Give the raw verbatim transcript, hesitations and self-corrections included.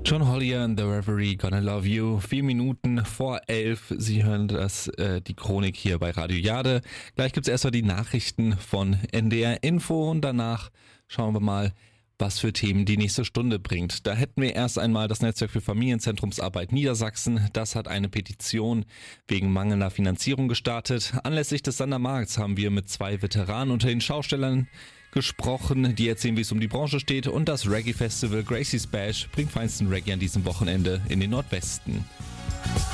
John Hollier and the Reverie, Gonna Love You. Vier Minuten vor elf. Sie hören das, äh, die Chronik hier bei Radio Jade. Gleich gibt's erstmal die Nachrichten von N D R Info und danach schauen wir mal, was für Themen die nächste Stunde bringt. Da hätten wir erst einmal das Netzwerk für Familienzentrumsarbeit Niedersachsen. Das hat eine Petition wegen mangelnder Finanzierung gestartet. Anlässlich des Sandermarkts haben wir mit zwei Veteranen unter den Schaustellern gesprochen, die erzählen, wie es um die Branche steht. Und das Reggae-Festival Gracie's Bash bringt feinsten Reggae an diesem Wochenende in den Nordwesten.